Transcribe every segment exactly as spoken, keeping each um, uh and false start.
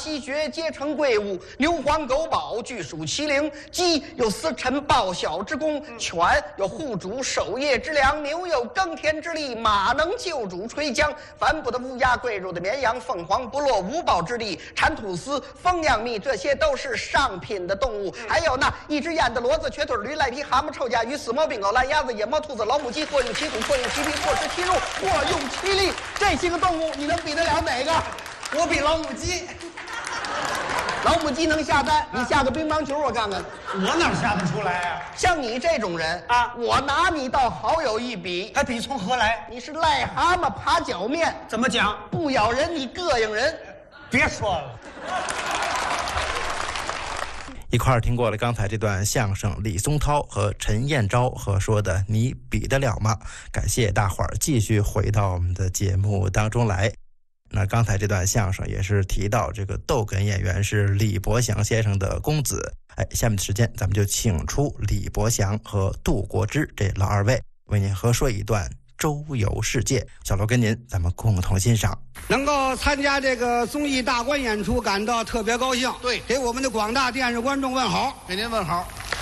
吸血，结成怪物；牛黄狗宝，俱属其灵。鸡有司晨报晓之功，犬有护主守夜之良，牛有耕田之力，马能救主垂江。反哺的乌鸦，贵肉的绵羊，凤凰不落无宝之地，产吐司、蜂酿蜜，这些都是上品的动物。还有那一只眼的骡子、瘸腿驴、赖皮蛤蟆、臭甲鱼、死猫、病狗、烂鸭子、野猫、兔子、老母鸡，过用其骨，过用其皮，过食其肉，过用其力。这些个动物，你能比得了哪个？ 我比老母鸡。 老母鸡能下蛋，你下个乒乓球我看看。 我哪下得出来啊？ 像你这种人啊， 我拿你倒好有一比。 还比从何来？ 你是癞蛤蟆爬脚面， 怎么讲？ 不咬人你膈应人。 别说了。 一块儿听过了刚才这段相声，李松涛和陈彦昭和说的你比得了吗？感谢大伙儿继续回到我们的节目当中来。那刚才这段相声也是提到这个逗哏演员是李伯祥先生的公子。哎，下面的时间咱们就请出李伯祥和杜国之这老二位为您合说一段周游世界。小罗跟您咱们共同欣赏。 能够参加这个综艺大观演出感到特别高兴， 对， 给我们的广大电视观众问好。 给您问好。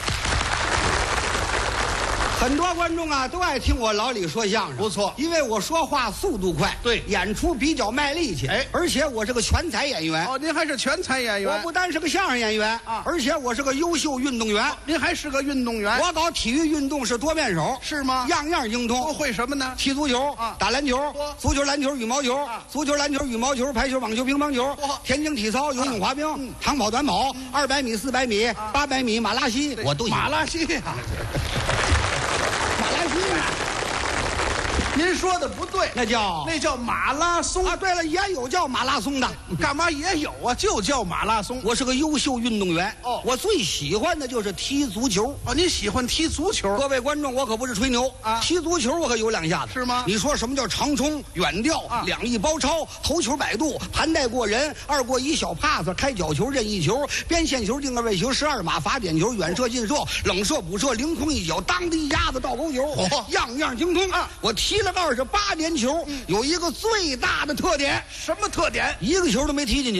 很多观众啊都爱听我老李说相声， 不错， 因为我说话速度快， 对， 演出比较卖力气， 哎， 而且我是个全才演员。 哦，您还是全才演员。 我不单是个相声演员啊， 而且我是个优秀运动员。 哦，您还是个运动员。 我搞体育运动是多面手， 是吗？ 样样精通。 都会什么呢？ 踢足球啊， 打篮球，足球、篮球、羽毛球， 啊， 足球、篮球、羽毛球、排球、网球、乒乓球，田径、体操、游泳、滑冰， 嗯， 长跑、短跑，二百米、四百米、八百米、马拉西，我都行。 马拉西啊。马拉西，您说的不对， 那叫那叫马拉松啊。对了，也有叫马拉松的， 干嘛也有啊？就叫马拉松。 我是个优秀运动员哦， 我最喜欢的就是踢足球。 哦，您喜欢踢足球？ 各位观众，我可不是吹牛啊， 踢足球我可有两下子， 是吗？ 你说什么叫长冲、远吊、 啊， 两翼包抄、头球摆渡、盘带过人、二过一小 pass、开角球、任意球、边线球、定个位球、十二码罚点球、远射、近射、冷射、补射、凌空一脚、当地鸭子倒钩球， 哦， 样样精通啊！ 我踢了二十八年球，嗯，有一个最大的特点， 什么特点？ 一个球都没踢进去。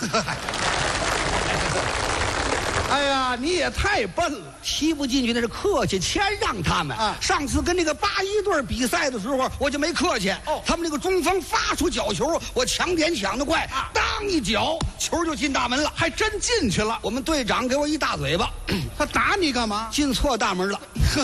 哎呀，你也太笨了， 踢不进去那是客气谦让他们啊。 上次跟那个八一队比赛的时候，我就没客气。哦，他们那个中锋发出角球，我抢点抢得快，啊，当一脚球就进大门了， 还真进去了。 我们队长给我一大嘴巴， 他打你干嘛？ 进错大门了。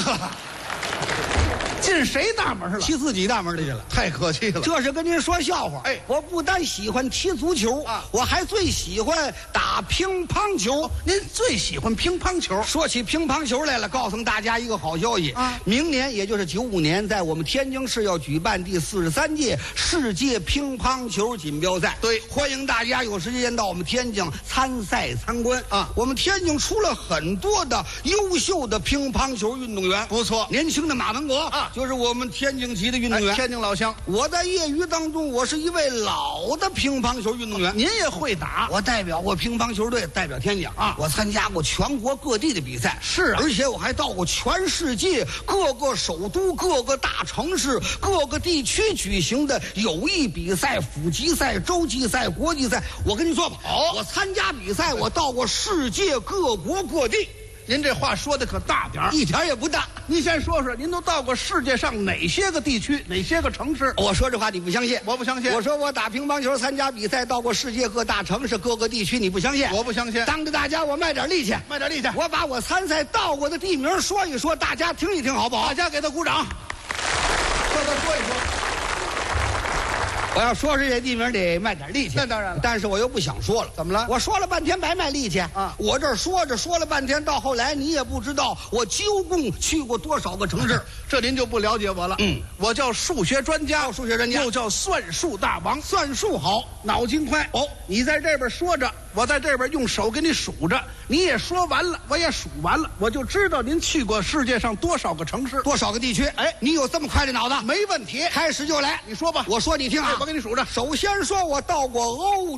进谁大门了？ 踢自己大门里去了。 太可气了。 这是跟您说笑话。 哎， 我不但喜欢踢足球啊，我还最喜欢打乒乓球。 哦，您最喜欢乒乓球？ 说起乒乓球来了，告诉大家一个好消息啊！明年也就是九五年，在我们天津市要举办第四十三届世界乒乓球锦标赛。 对， 欢迎大家有时间到我们天津参赛参观啊！我们天津出了很多的优秀的乒乓球运动员， 不错。 年轻的马文革啊，就是我们天津籍的运动员， 哎，天津老乡。 我在业余当中，我是一位老的乒乓球运动员。 您也会打？ 我代表过乒乓球队，代表天津啊，我参加过全国各地的比赛。 是啊， 而且我还到过全世界各个首都、各个大城市、各个地区举行的友谊比赛、府级赛、洲际赛、国际赛。我跟你说吧， 哦， 我参加比赛，我到过世界各国各地。 您这话说的可大点儿， 一点也不大。 您先说说，您都到过世界上哪些个地区、哪些个城市？ 我说这话你不相信， 我不相信。 我说我打乒乓球参加比赛，到过世界各大城市、各个地区，你不相信？ 我不相信。 当着大家，我卖点力气， 卖点力气。 我把我参赛到过的地名说一说，大家听一听，好不好？ 大家给他鼓掌，说他说一说。 我要说是这地名得卖点力气， 那当然了， 但是我又不想说了。 怎么了？ 我说了半天白卖力气啊！我这说着说了半天，到后来你也不知道我究共去过多少个城市， 这您就不了解我了。嗯，我叫数学专家， 哦、数学专家， 又叫算术大王， 算术好， 脑筋快。 哦， 你在这边说着，我在这边用手给你数着，你也说完了，我也数完了，我就知道您去过世界上多少个城市， 多少个地区。哎，你有这么快的脑子？ 没问题， 开始就来。 你说吧， 我说你听啊， 我给你数着。 首先说，我到过欧洲。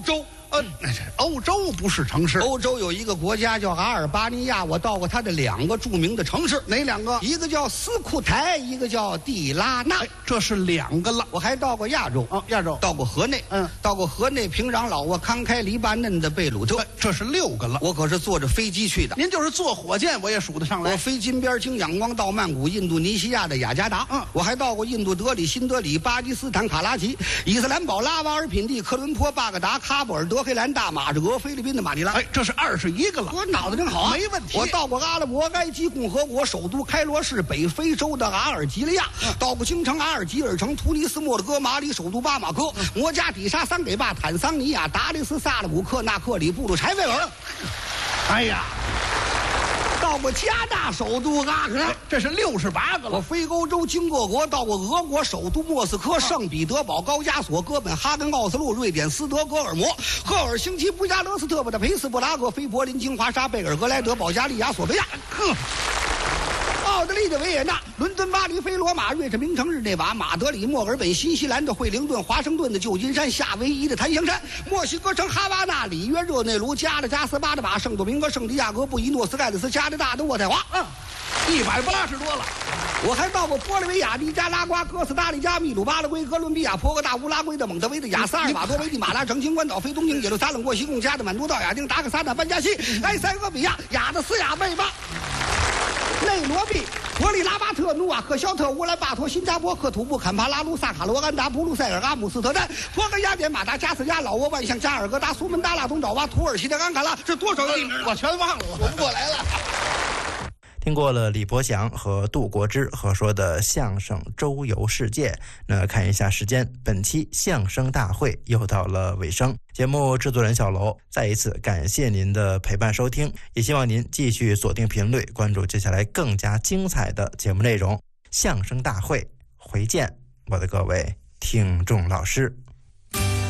呃，欧洲不是城市， 欧洲有一个国家叫阿尔巴尼亚，我到过它的两个著名的城市， 哪两个？ 一个叫斯库台，一个叫蒂拉纳。 哎，这是两个了。 我还到过亚洲， 哦，亚洲到过河内， 嗯， 到过河内平壤老挝康开黎巴嫩的贝鲁特， 哎，这是六个了。 我可是坐着飞机去的。 您就是坐火箭，我也数得上来。 我飞金边经仰光到曼谷，印度尼西亚的雅加达。 嗯， 我还到过印度德里、新德里、巴基斯坦卡拉奇、伊斯兰堡、拉瓦尔品地、科伦坡、巴格达、喀布尔、德黑兰、大马士革、菲律宾的马尼拉。 哎，这是二十一个了。 我脑子真好啊， 没问题。 我到过阿拉伯埃及共和国首都开罗市，北非洲的阿尔及利亚，嗯、到过京城阿尔及尔城、突尼斯、莫洛哥、马里首都巴马哥、嗯、摩加迪沙、桑给坝、坦桑尼亚、达利斯、萨勒古克、纳克里、布鲁柴菲尔。 哎呀！ 到过加拿大首都阿克拉， 这是六十八个了。 我飞欧洲经过国，到过俄国首都莫斯科、圣彼得堡、高加索、哥本哈根、奥斯陆、瑞典斯德哥尔摩、赫尔辛基、布加勒斯特、布达佩斯、布拉格、菲柏林、金华沙、贝尔格莱德、保加利亚、索菲亚。呵。奥地利的维也纳、伦敦、巴黎、菲罗马、瑞士名城日内瓦、马德里、墨尔本、新西兰的惠灵顿、华盛顿的旧金山、夏威夷的檀香山、墨西哥城哈瓦那、里约热内卢、加的加斯、巴的马、圣多明哥、圣地亚哥、布宜诺斯盖勒斯、加拿大的渥太华。 嗯，一百八十多了。 我还到过玻利维亚、尼加拉瓜、哥斯达黎加、秘鲁、巴拉圭、哥伦比亚、波哥大、乌拉圭的蒙特维的亚萨尔瓦多、危地马拉、澄清关岛、非东京、耶路撒冷、过西贡、加的满都、道亚丁、达克萨纳、班加西、埃塞俄比亚、亚的斯亚贝巴、内罗毕、伯利拉巴特、努瓦克肖特、乌兰巴托、新加坡、克土布、坎帕拉卢、萨卡罗安达、布鲁塞尔、阿姆斯特丹、托克雅典、马达加斯加、老挝、万象、加尔各答、苏门答腊、东爪哇、土耳其的安卡拉，这多少个地名我全忘了，我数不过来了。 听过了李伯祥和杜国之合说的相声周游世界，那看一下时间，本期相声大会又到了尾声。节目制作人小楼再一次感谢您的陪伴收听，也希望您继续锁定频率，关注接下来更加精彩的节目内容。相声大会，回见，我的各位听众老师。